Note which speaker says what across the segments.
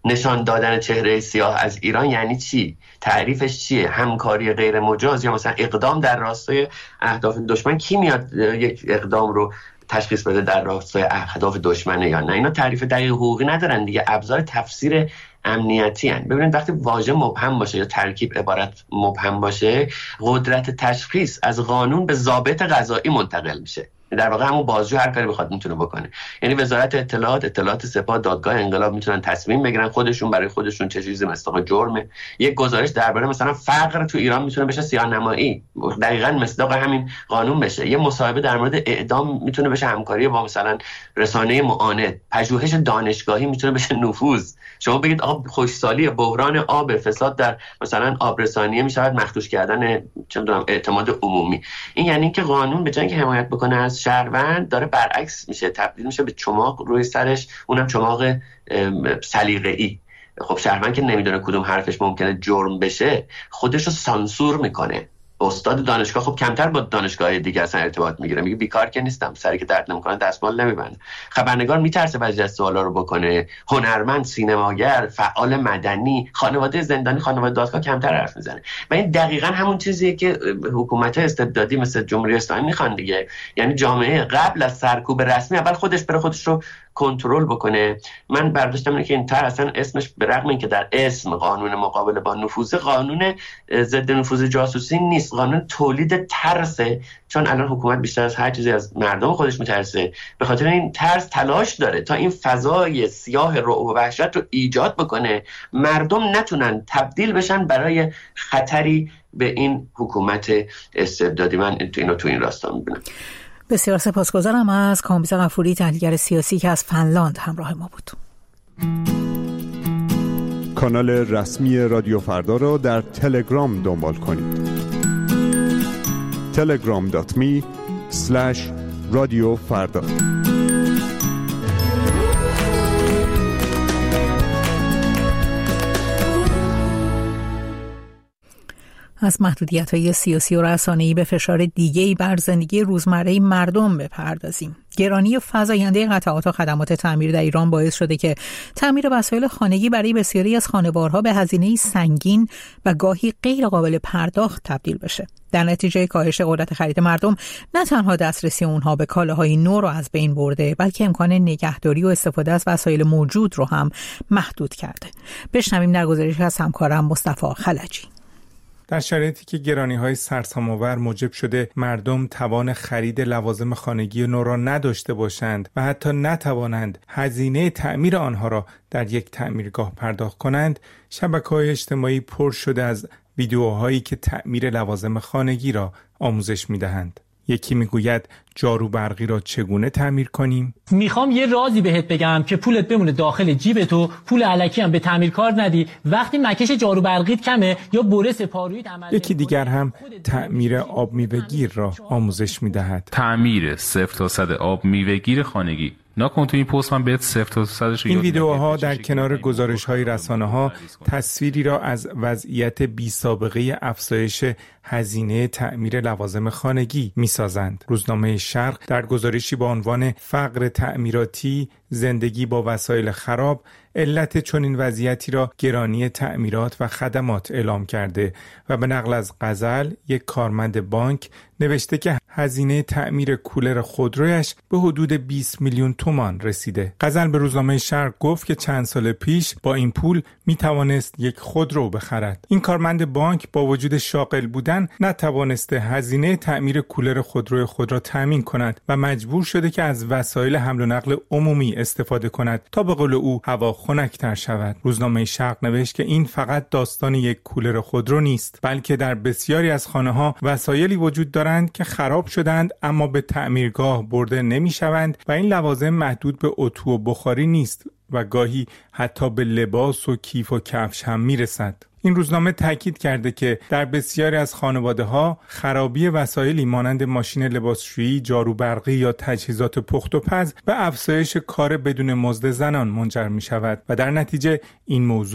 Speaker 1: نشان دادن چهره سیاه از ایران یعنی چی؟ تعریفش چیه؟ همکاری غیر مجاز یا مثلا اقدام در راستای اهداف دشمن؟ کی میاد یک اقدام رو تشخیص بده در راستای اهداف دشمنه یا نه؟ اینا تعریف دقیق حقوقی ندارن دیگه، ابزار تفسیر امنیتی هن. ببینید وقتی واژه مبهم باشه یا ترکیب عبارت مبهم باشه، قدرت تشخیص از قانون به ضابط قضایی منتقل میشه. در واقع همون بازجو هر کاری بخواد میتونه بکنه. یعنی وزارت اطلاعات سپاه، دادگاه انقلاب میتونن تصمیم بگیرن خودشون برای خودشون چه چیزی مصداق جرمه. یک گزارش درباره مثلا فقر تو ایران میتونه بشه سیاه‌نمایی، دقیقاً مصداق همین قانون بشه. یه مصاحبه در مورد اعدام میتونه بشه همکاری با مثلا رسانه معاند. پژوهش دانشگاهی میتونه بشه نفوذ. شما بگید آقا خشکسالی، بحران آب، فساد در مثلا آبرسانیه میشود مخدوش کردن چه میدونم اعتماد عمومی. این یعنی که قانون به جای اینکه حمایت بکنه از شهروند، داره برعکس میشه، تبدیل میشه به چماق روی سرش، اونم چماق سلیقه‌ای. خب شهروند که نمیدونه کدوم حرفش ممکنه جرم بشه، خودش رو سانسور میکنه. استاد دانشگاه خب کمتر با دانشگاه دیگه اصلا ارتباط میگیره، میگه بیکار که نیستم، سری که درد نمیکنه دستمال نمیبنده. خبرنگار میترسه بعضی از سوالا رو بکنه. هنرمند، سینماگر، فعال مدنی، خانواده زندانی، خانواده دادگاه کمتر حرف میزنه. و این دقیقاً همون چیزیه که حکومت استبدادی مثل جمهوری اسلامی میخوان دیگه. یعنی جامعه قبل از سرکوب رسمی اول خودش رو کنترل بکنه. من برداشتم اینه که این طرح اصلا اسمش به رغم اینکه در اسم قانون مقابله با نفوذ، قانون ضد نفوذ جاسوسی نیست، قانون تولید ترسه. چون الان حکومت بیشتر از هر چیزی از مردم خودش میترسه، به خاطر این ترس تلاش داره تا این فضای سیاه رعب و وحشت رو ایجاد بکنه، مردم نتونن تبدیل بشن برای خطری به این حکومت استبدادی. من تو این راستا میبینم.
Speaker 2: بسیار سپاسگزارم از کامبیز غفوری، تحلیلگر سیاسی که از فنلاند همراه ما بود.
Speaker 3: کانال رسمی رادیو فردا را در تلگرام دنبال کنید. telegram.me/رادیو فردا.
Speaker 2: از محدودیت‌های سیاسی و رسانه‌ای به فشار دیگه‌ای بر زندگی روزمره مردم بپردازیم. گرانی فزاینده قطعات و خدمات تعمیر در ایران باعث شده که تعمیر وسایل خانگی برای بسیاری از خانوارها به هزینه‌ای سنگین و گاهی غیر قابل پرداخت تبدیل بشه. در نتیجه کاهش قدرت خرید مردم، نه تنها دسترسی اونها به کالاهای نو رو از بین برده، بلکه امکان نگهداری و استفاده از وسایل موجود رو هم محدود کرده. بشنویم در گزارش از همکارم مصطفی خلجی.
Speaker 4: در شرایطی که گرانی‌های سرسام‌آور موجب شده مردم توان خرید لوازم خانگی نو را نداشته باشند و حتی نتوانند هزینه تعمیر آنها را در یک تعمیرگاه پرداخت کنند، شبکه‌های اجتماعی پر شده از ویدیوهایی که تعمیر لوازم خانگی را آموزش می‌دهند. یکی میگوید جارو برقی را چگونه تعمیر کنیم؟
Speaker 5: میخوام یه رازی بهت بگم که پولت بمونه داخل جیبت و پول الکی هم به تعمیرکار ندی. وقتی مکش جارو برقیت کمه یا بره سپارویت عمل.
Speaker 4: یکی دیگر هم تعمیر آب میوه‌گیر را آموزش میدهد.
Speaker 6: تعمیر 0 تا 100 آب میوه‌گیر خانگی. نکن تو این پست من بهت 0 تا 100
Speaker 4: این ویدیوها در کنار گزارش‌های رسانه‌ها تصویری را از وضعیت بی‌سابقه افزایش هزینه تعمیر لوازم خانگی می‌سازند. روزنامه شرق در گزارشی با عنوان فقر تعمیراتی، زندگی با وسایل خراب، علت چنین وضعیتی را گرانی تعمیرات و خدمات اعلام کرده و به نقل از غزل، یک کارمند بانک، نوشته که هزینه تعمیر کولر خودرویش به حدود 20 میلیون تومان رسیده. غزل به روزنامه شرق گفت که چند سال پیش با این پول می توانست یک خودرو بخرد. این کارمند بانک با وجود شاغل بودن نتوانسته هزینه تعمیر کولر خودروی خود را تامین کند و مجبور شده که از وسایل حمل و نقل عمومی استفاده کند تا به قول او هوا خنک‌تر شود. روزنامه شرق نوشت که این فقط داستان یک کولر خودرو نیست، بلکه در بسیاری از خانه‌ها وسایلی وجود دارند که خراب شدند اما به تعمیرگاه برده نمی‌شوند و این لوازم محدود به اتو و بخاری نیست و گاهی حتی به لباس و کیف و کفش هم میرسد. این روزنامه تاکید کرده که در بسیاری از خانواده‌ها خرابی وسایلی مانند ماشین لباسشویی، جارو برقی یا تجهیزات پخت و پز به افزایش کار بدون مزد زنان منجر می‌شود و در نتیجه این موضوع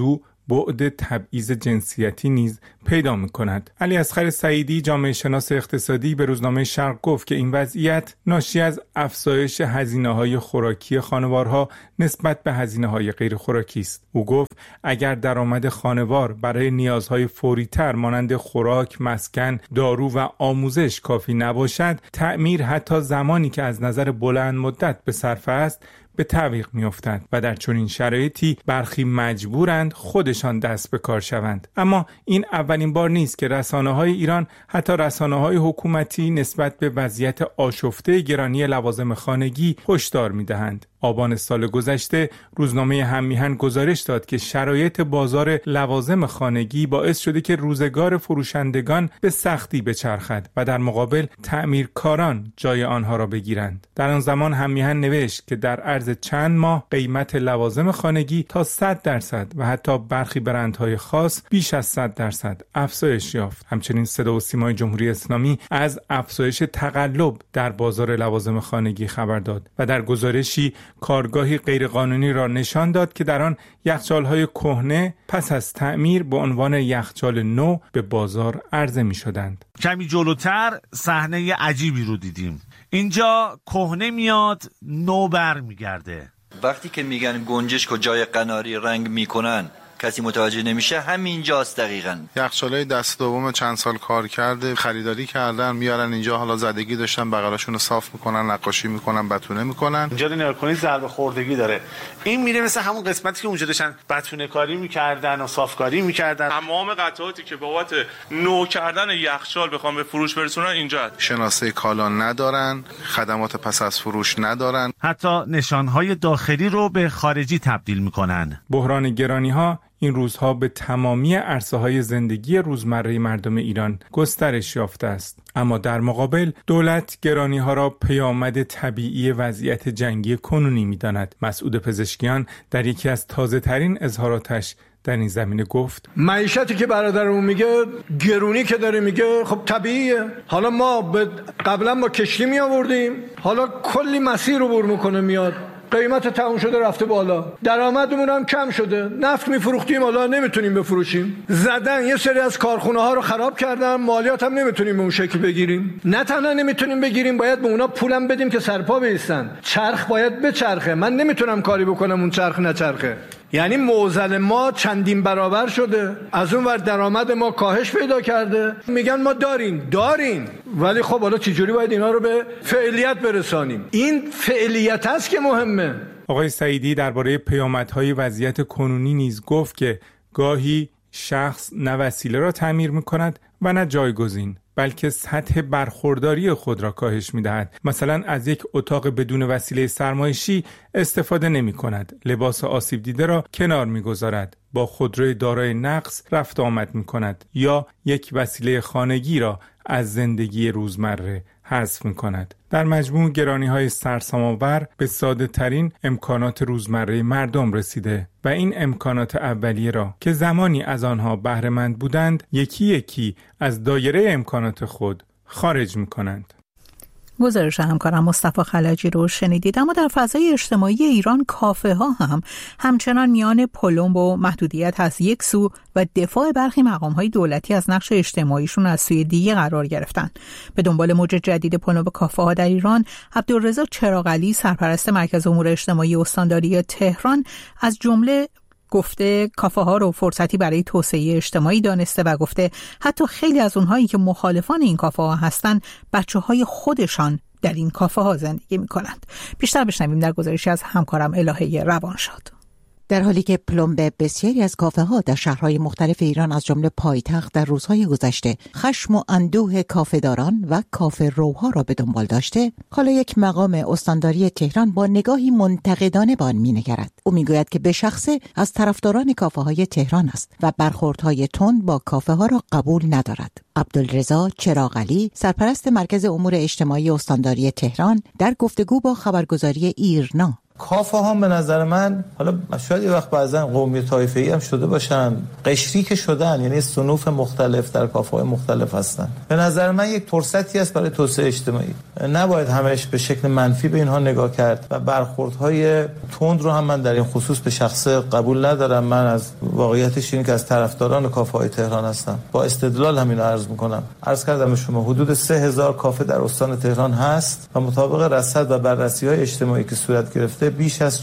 Speaker 4: بعد تبعیض جنسیتی نیز پیدا می‌کند. علی اصغر سعیدی، جامعه شناس اقتصادی، به روزنامه شرق گفت که این وضعیت ناشی از افزایش هزینه‌های خوراکی خانوارها نسبت به هزینه‌های غیر خوراکی است. او گفت اگر درآمد خانوار برای نیازهای فوری‌تر مانند خوراک، مسکن، دارو و آموزش کافی نباشد، تعمیر حتی زمانی که از نظر بلند مدت به صرفه است به تعویق می‌افتد و در چنین شرایطی برخی مجبورند خودشان دست به کار شوند. اما این اولین بار نیست که رسانه‌های ایران، حتی رسانه‌های حکومتی، نسبت به وضعیت آشفته گرانی لوازم خانگی هشدار می‌دهند. آبان سال گذشته روزنامه هممیهن گزارش داد که شرایط بازار لوازم خانگی باعث شده که روزگار فروشندگان به سختی بچرخد و در مقابل تعمیرکاران جای آنها را بگیرند. در آن زمان هممیهن نوشت که در عرض چند ماه قیمت لوازم خانگی تا 100% و حتی برخی برندهای خاص بیش از 100% افزایش یافت. همچنین صدا و سیمای جمهوری اسلامی از افزایش تقلب در بازار لوازم خانگی خبر داد و در گزارشی کارگاهی غیرقانونی را نشان داد که در آن یخچال‌های کهنه پس از تعمیر به عنوان یخچال نو به بازار عرضه می‌شدند.
Speaker 7: کمی جلوتر صحنه عجیبی رو دیدیم. اینجا کهنه میاد، نو برمیگرده.
Speaker 8: وقتی که میگن گنجشک و جای قناری رنگ میکنن کسی متوجه نمیشه، همینجاست دقیقاً.
Speaker 9: یخچالای دست دوم چند سال کار کرده، خریداری کردن، میارن اینجا، حالا زدگی داشتن، بغلاشون رو صاف میکنن، نقاشی میکنن، بتونه میکنن.
Speaker 7: اینجا نگاه کنید ضربه خوردگی داره. این میره مثل همون قسمتی که اونجا داشتن بتونه کاری میکردن و صافکاری میکردن.
Speaker 10: تمام قطعاتی که بابت نو کردن یخچال بخوام به فروش برسونن اینجا.
Speaker 9: شناسه کالا ندارن، خدمات پس از فروش ندارن.
Speaker 7: حتی نشانهای داخلی رو به خارجی تبدیل میکنن.
Speaker 4: بحران گرانی‌ها این روزها به تمامی عرصه‌های زندگی روزمره مردم ایران گسترش یافته است. اما در مقابل دولت گرانی‌ها را پیامد طبیعی وضعیت جنگی کنونی می‌داند. مسعود پزشکیان در یکی از تازه‌ترین اظهاراتش در این زمینه گفت
Speaker 11: معیشتی که برادرمون میگه، گرونی که داره میگه، خب طبیعیه. حالا ما قبلا با کشتی می آوردیم، حالا کلی مسیر عبور میکنه میاد، قیمت تموم شده رفته بالا، درآمدمون هم کم شده، نفت میفروختیم حالا نمیتونیم بفروشیم، زدن یه سری از کارخونه ها رو خراب کردن، مالیات هم نمیتونیم به اون شکل بگیریم. نه تنها نمیتونیم بگیریم، باید به اونا پولم بدیم که سرپا بیستن. چرخ باید بچرخه، من نمیتونم کاری بکنم اون چرخ نچرخه. یعنی معضل ما چندین برابر شده، از اون ور درآمد ما کاهش پیدا کرده. میگن ما دارین، ولی خب حالا چجوری باید اینا رو به فعلیت برسانیم؟ این فعلیت است که مهمه.
Speaker 4: آقای سعیدی درباره پیامدهای وضعیت کنونی نیز گفت که گاهی شخص نه وسیله را تعمیر می‌کند و نه جایگزین، بلکه سطح برخورداری خود را کاهش می‌دهد. مثلا از یک اتاق بدون وسیله سرمایشی استفاده نمی‌کند، لباس آسیب دیده را کنار می‌گذارد، با خودروی دارای نقص رفت آمد می‌کند یا یک وسیله خانگی را از زندگی روزمره حذف می‌کند. در مجموع گرانی‌های سرسام‌آور به ساده‌ترین امکانات روزمره مردم رسیده و این امکانات اولیه را که زمانی از آنها بهره‌مند بودند یکی یکی از دایره امکانات خود خارج می‌کنند.
Speaker 2: گزارش همکارم مصطفی خلجی رو شنیدید. اما در فضای اجتماعی ایران کافه ها هم همچنان میان پلمب و محدودیت از یک سو و دفاع برخی مقام های دولتی از نقش اجتماعیشون از سوی دیگه قرار گرفتن. به دنبال موج جدید پلمب کافه ها در ایران، عبدالرضا چراغعلی سرپرست مرکز امور اجتماعی استانداری تهران از جمله گفته کافه ها رو فرصتی برای توسعه اجتماعی دانسته و گفته حتی خیلی از اونهایی که مخالفان این کافه ها هستن بچه های خودشان در این کافه ها زندگی می کنند. بیشتر بشنویم در گزارشی از همکارم الهه روانشاد.
Speaker 12: در حالی که پلمب بسیاری از کافه ها در شهرهای مختلف ایران از جمله پایتخت در روزهای گذشته خشم و اندوه کافه‌داران و کافه روها را به دنبال داشته، حالا یک مقام استانداری تهران با نگاهی منتقدانه به آن می‌نگرد. او میگوید که به شخصه از طرفداران کافه های تهران است و برخوردهای تند با کافه ها را قبول ندارد. عبدالرضا چراغعلی سرپرست مرکز امور اجتماعی استانداری تهران در گفتگو با خبرگزاری ایرنا
Speaker 13: کافه ها به نظر من، حالا شاید یه وقت بعضن قومی طایفه‌ای هم شده باشن، قشری که شدن، یعنی صنوف مختلف در کافه های مختلف هستن. به نظر من یک فرصتی است برای توسعه اجتماعی. نباید همش به شکل منفی به اینها نگاه کرد و برخوردهای تند رو هم من در این خصوص به شخص قبول ندارم. من از واقعیتش اینه که از طرفداران کافه های تهران هستم. با استدلال همین عرض میکنم. عرض کردم به شما حدود 3000 کافه در استان تهران هست و مطابق رصد و بررسی‌های اجتماعی که صورت گرفته بیش از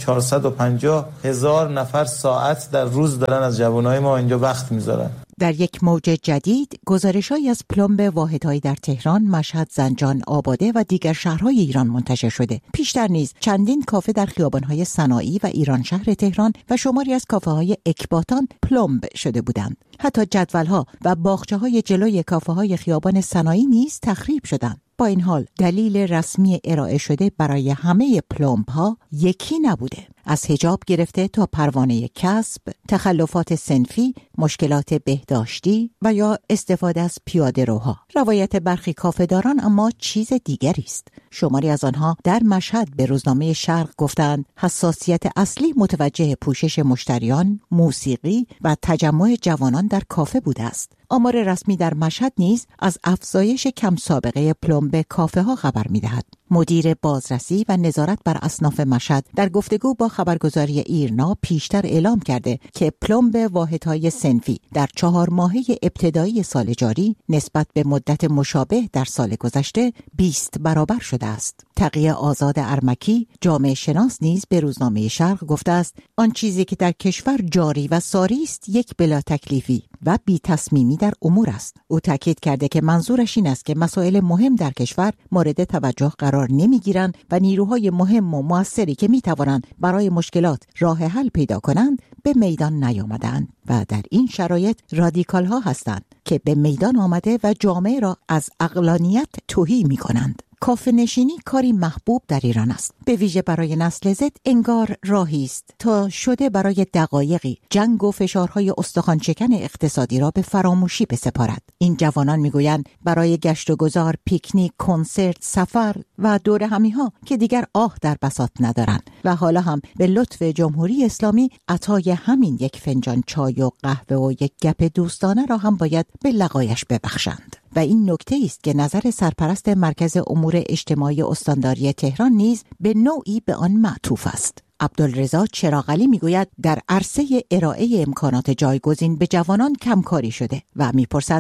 Speaker 13: 450,000 نفر ساعت در روز دارن از جوانای ما اینجا وقت میذارن.
Speaker 12: در یک موج جدید، گزارش‌هایی از پلمب واحدهایی در تهران، مشهد، زنجان، آباده و دیگر شهرهای ایران منتشر شده. پیشتر نیز چندین کافه در خیابان‌های صناعی و ایران شهر تهران و شماری از کافه‌های اکباتان پلمب شده بودند. حتی جدول‌ها و باغچه‌های جلوی کافه‌های خیابان صناعی نیز تخریب شدند. با این حال دلیل رسمی ارائه شده برای همه پلمب‌ها یکی نبوده. از حجاب گرفته تا پروانه کسب، تخلفات صنفی، مشکلات بهداشتی و یا استفاده از پیاده روها. روایت برخی کافه‌داران اما چیز دیگری است. شماری از آنها در مشهد به روزنامه شرق گفتند حساسیت اصلی متوجه پوشش مشتریان، موسیقی و تجمع جوانان در کافه بوده است. آمار رسمی در مشهد نیز از افزایش کم سابقه پلمب کافه ها خبر می دهد. مدیر بازرسی و نظارت بر اصناف مشهد در گفتگو با خبرگزاری ایرنا پیشتر اعلام کرده که پلمب واحدهای صنفی در 4 ماهه ابتدایی سال جاری نسبت به مدت مشابه در سال گذشته 20 برابر شده است. تقی آزاد ارمکی، جامعه شناس نیز به روزنامه شرق گفته است آن چیزی که در کشور جاری و ساری است یک بلا تکلیفی و بی تصمیمی در امور است. او تاکید کرده که منظورش این است که مسائل مهم در کشور مورد توجه قرار نمیگیرند و نیروهای مهم و موثری که میتوانند برای مشکلات راه حل پیدا کنند به میدان نیامدند و در این شرایط رادیکال ها هستند که به میدان آمده و جامعه را از عقلانیت تهی میکنند. کافه نشینی کاری محبوب در ایران است. به ویژه برای نسل زد انگار راهی است تا شده برای دقایقی جنگ و فشارهای استخوان‌شکن اقتصادی را به فراموشی بسپارد. این جوانان میگویند برای گشت و گذار، پیکنیک، کنسرت، سفر و دور همی‌ها که دیگر آه در بساط ندارند و حالا هم به لطف جمهوری اسلامی عطای همین یک فنجان چای و قهوه و یک گپ دوستانه را هم باید به لقایش ببخشند. و این نکته است که نظر سرپرست مرکز امور اجتماعی استانداری تهران نیز به نوعی به آن معطوف است. عبدالرضا چراغعلی میگوید در عرصه ارائه امکانات جایگزین به جوانان کمکاری شده و میپرسد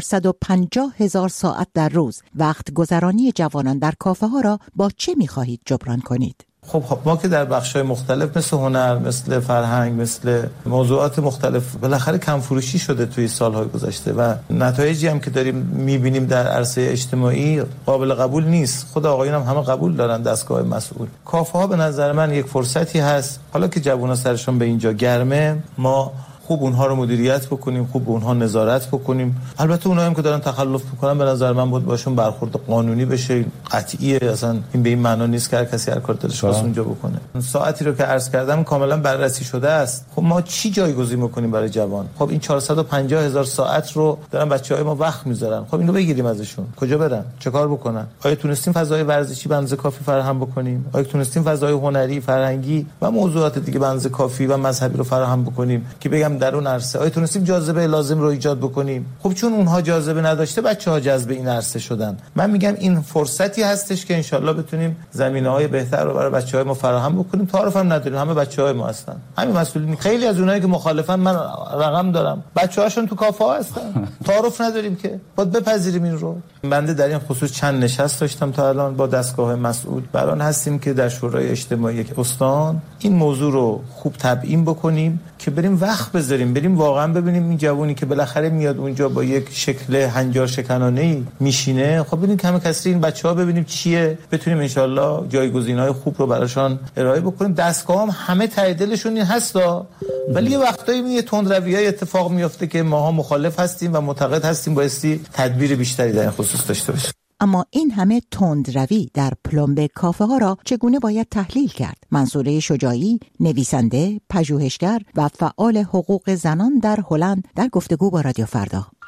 Speaker 12: 450,000 ساعت در روز وقت گذرانی جوانان در کافه ها را با چه میخواهید جبران کنید؟
Speaker 13: خب ما که در بخش‌های مختلف مثل هنر، مثل فرهنگ، مثل موضوعات مختلف بالاخره کم فروشی شده توی سالهای گذشته و نتایجی هم که داریم می‌بینیم در عرصه اجتماعی قابل قبول نیست. خود آقایون هم همه قبول دارن، دستگاه مسئول. کافه‌ها به نظر من یک فرصتی هست. حالا که جوونا سرشون به اینجا گرمه، ما خوب اونها رو مدیریت بکنیم، خوب اونها نظارت بکنیم. البته اونایی هم که دارن تخلف میکنن به نظر من بود باشون برخورد قانونی بشه. قطعیه، اصلا این به این معنا نیست که هر کسی هر کار دلش خواست اونجا بکنه. ساعتی رو که عرض کردم کاملا بررسی شده است. خب ما چی جایگزین میکنیم برای جوان؟ خب این 450,000 ساعت رو دارن بچهای ما وقت میذارن. خب اینو بگیریم ازشون. کجا برن؟ چه کار بکنن؟ آیا تونستیم فضای ورزشی به اندازه کافی فراهم بکنیم؟ آیا تونستیم فضای هنری، فرهنگی و موضوعات دیگه به اندازه کافی و مذهبی رو فراهم بکنیم که بگم در اون عرصه آیا تونستیم جاذبه لازم رو ایجاد بکنیم؟ خب چون اونها جاذبه نداشته بچه‌ها جذب این عرصه شدن. من میگم این فرصتی هستش که انشالله بتونیم زمینه‌های بهتر رو برای بچه‌های ما فراهم بکنیم. تعارف هم نداریم، همه بچه‌های ما هستن. همین مسئولین خیلی از اونایی که مخالفن من رقم دارم، بچه‌هاشون تو کافه ها هستن. تعارف نداریم که باید بپذیریم این رو. بنده در این خصوص چند نشست داشتم تا الان با دستگاه مسئول. بران هستیم که در شورای اجتماعی استان این موضوع رو خوب تبیین بکنیم که بریم وقت بذاریم، بریم واقعا ببینیم این جوونی که بالاخره میاد اونجا با یک شکل هنجار شکنانه‌ای میشینه، خب ببینیم کم کسری این بچه‌ها ببینیم چیه، بتونیم انشالله جایگزین‌های خوب رو براشون ارائه بکنیم. دستگاه هم همه ته دلشون این هستا، ولی یه وقتایی یه تندرویای اتفاق میفته که ماها مخالف هستیم و معتقد هستیم بایستی تدبیر بیشتری در این خصوص داشته باشیم.
Speaker 12: اما این همه تندروی در پلمب کافه ها را چگونه باید تحلیل کرد؟ منصوره شجاعی، نویسنده، پژوهشگر و فعال حقوق زنان در هلند در گفتگو با رادیو فردا.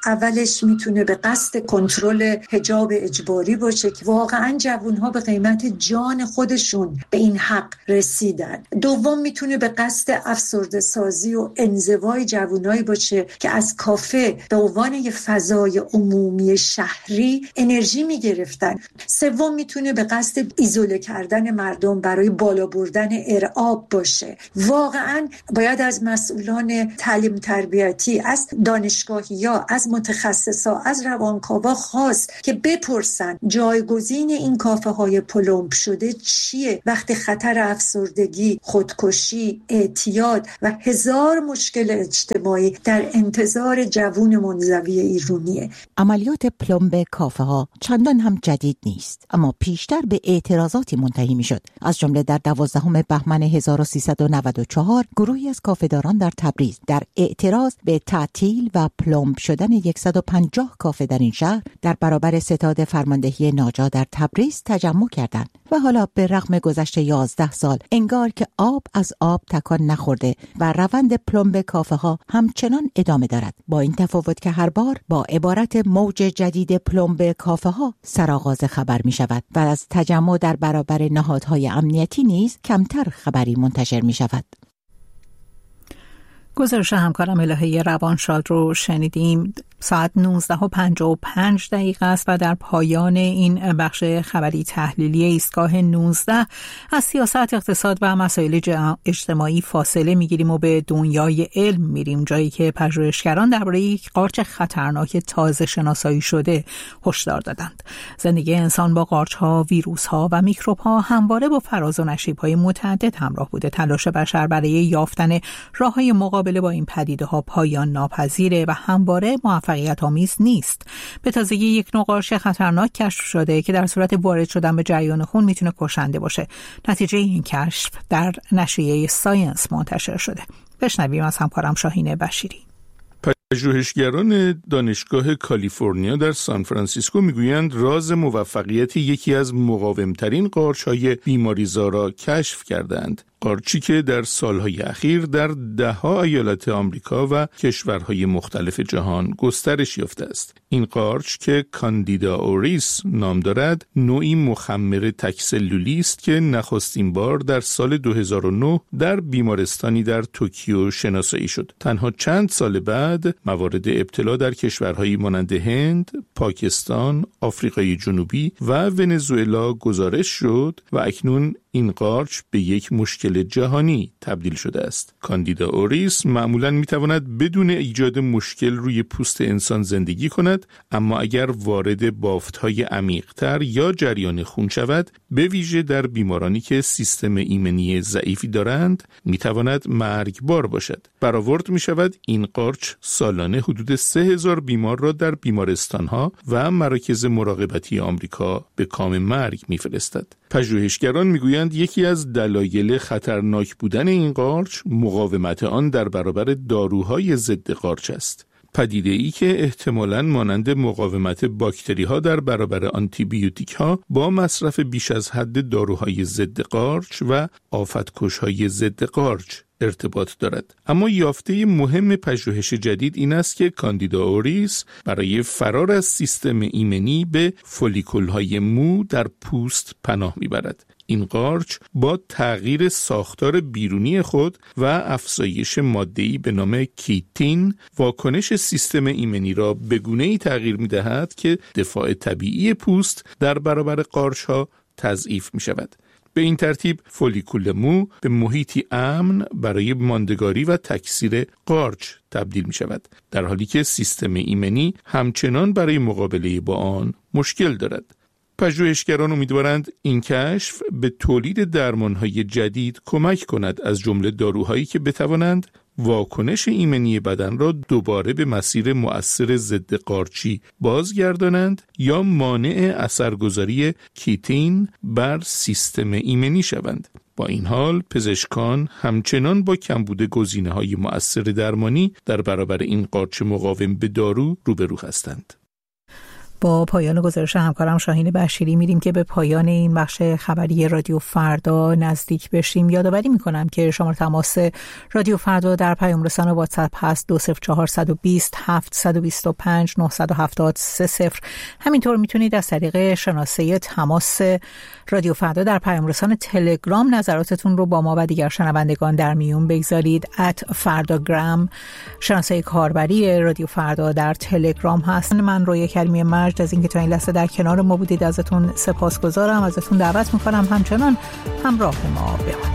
Speaker 14: اولش میتونه به قصد کنترل حجاب اجباری باشه که واقعا جوانها به قیمت جان خودشون به این حق رسیدن. دوم میتونه به قصد افسرده سازی و انزوای جوانایی باشه که از کافه به عنوان یه فضای عمومی شهری انرژی میگرفتن. سوم میتونه به قصد ایزوله کردن مردم برای بالا بردن ارعاب باشه. واقعا باید از مسئولان تعلیم تربیتی، از دانشگاهی‌ها، از متخصصا، از روانکاوا خواست که بپرسن جایگزین این کافه‌های پلمب شده چیه وقتی خطر افسردگی، خودکشی، اعتیاد و هزار مشکل اجتماعی در انتظار جوون منزوی ایرانیه.
Speaker 12: عملیات پلمب کافه‌ها چندان هم جدید نیست، اما پیشتر به اعتراضاتی منتهی می‌شد. از جمله در 12 بهمن 1394 گروهی از کافه‌داران در تبریز در اعتراض به تعطیل و پلمب شدن 150 کافه در این شهر در برابر ستاد فرماندهی ناجا در تبریز تجمع کردند و حالا به رغم گذشت 11 سال انگار که آب از آب تکان نخورده و روند پلمب کافه ها همچنان ادامه دارد، با این تفاوت که هر بار با عبارت موج جدید پلمب کافه ها سرآغاز خبر می شود و از تجمع در برابر نهادهای امنیتی نیز کمتر خبری منتشر می شود.
Speaker 2: گزارش همکارم الهه روانشاد رو شنیدیم. ساعت 19:55 است و در پایان این بخش خبری تحلیلی ایستگاه 19 از سیاست، اقتصاد و مسائل اجتماعی فاصله میگیریم و به دنیای علم میریم، جایی که پژوهشگران درباره یک قارچ خطرناک تازه شناسایی شده هشدار دادند. زندگی انسان با قارچ‌ها، ویروس‌ها و میکروب‌ها همواره با فراز و نشیب‌های متعدد همراه بوده. تلاش بشر برای یافتن راه‌های مقابله با این پدیده‌ها پایان ناپذیره و همواره موفقیت آمیز نیست. به تازگی یک نوع قارچ خطرناک کشف شده که در صورت وارد شدن به جریان خون میتونه کشنده باشه. نتیجه این کشف در نشریه ساینس منتشر شده. بشنویم از همکارم شاهین بشیری.
Speaker 15: پژوهشگران دانشگاه کالیفرنیا در سان فرانسیسکو میگویند راز موفقیت یکی از مقاومترین قارچ‌های بیماریزا را کشف کردند. قارچی که در سالهای اخیر در ده‌ها ایالت آمریکا و کشورهای مختلف جهان گسترش یافته است. این قارچ که کاندیدا اوریس نام دارد، نوعی مخمر تک‌سلولی است که نخستین بار در سال 2009 در بیمارستانی در توکیو شناسایی شد. تنها چند سال بعد موارد ابتلا در کشورهایی مانند هند، پاکستان، آفریقای جنوبی و ونزوئلا گزارش شد و اکنون این قارچ به یک مشکل جهانی تبدیل شده است. کاندیدا اوریس معمولاً میتواند بدون ایجاد مشکل روی پوست انسان زندگی کند، اما اگر وارد بافت‌های عمیق‌تر یا جریان خون شود، به ویژه در بیمارانی که سیستم ایمنی ضعیفی دارند، میتواند مرگبار باشد. برآورد میشود این قارچ سالانه حدود 3000 بیمار را در بیمارستان‌ها و مراکز مراقبتی آمریکا به کام مرگ میفرستد. پژوهشگران میگویند یکی از دلایل خطرناک بودن این قارچ مقاومت آن در برابر داروهای ضد قارچ است. پدیده‌ای که احتمالاً مانند مقاومت باکتری‌ها در برابر آنتیبیوتیک‌ها با مصرف بیش از حد داروهای ضد قارچ و آفت‌کش‌های ضد قارچ ارتباط دارد. اما یافته مهم پژوهش جدید این است که کاندیدا اوریس برای فرار از سیستم ایمنی به فولیکول‌های مو در پوست پناه میبرد. این قارچ با تغییر ساختار بیرونی خود و افزایش ماده‌ای به نام کیتین واکنش سیستم ایمنی را به گونه‌ای تغییر می‌دهد که دفاع طبیعی پوست در برابر قارچ‌ها تضعیف می‌شود. به این ترتیب فولیکول مو به محیطی امن برای ماندگاری و تکثیر قارچ تبدیل می‌شود، در حالی که سیستم ایمنی همچنان برای مقابله با آن مشکل دارد. پژوهشگران امیدوارند این کشف به تولید درمان‌های جدید کمک کند، از جمله داروهایی که بتوانند واکنش ایمنی بدن را دوباره به مسیر مؤثر ضد قارچی بازگردانند یا مانع اثرگذاری کیتین بر سیستم ایمنی شوند. با این حال پزشکان همچنان با کمبود گزینه‌های مؤثر درمانی در برابر این قارچ مقاوم به دارو روبرو هستند.
Speaker 2: با پایان گزارش همکارم شاهین بشیری میریم که به پایان این بخش خبری رادیو فردا نزدیک بشیم. یادآوری میکنم که شماره تماس رادیو فردا در پیام رسان واتساپ هست 20420 725 970 همینطور میتونید از طریق شناسه تماس رادیو فردا در پیام رسان تلگرام نظراتتون رو با ما و دیگر شنوندگان در میون بگذارید. @فرdagram شناسه کاربری رادیو فردا در تلگرام هست. من رویا کریمی مرج از اینکه تا این لحظه در کنار ما بودید ازتون سپاسگزارم. ازتون دعوت میکنم همچنان همراه ما بمانید.